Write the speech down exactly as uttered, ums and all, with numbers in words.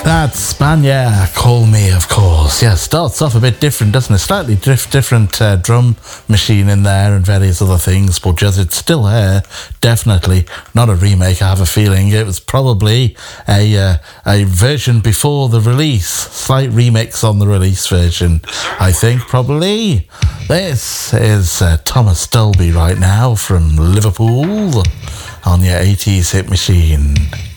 That's Spania, Call Me, of course. Yeah, starts off a bit different, doesn't it? Slightly dif- different uh, drum machine in there and various other things, but just it's still here. Definitely not a remake, I have a feeling. It was probably a uh, a version before the release. Slight remix on the release version, I think, probably. This is uh, Thomas Dolby right now from Liverpool on your eighties hit machine.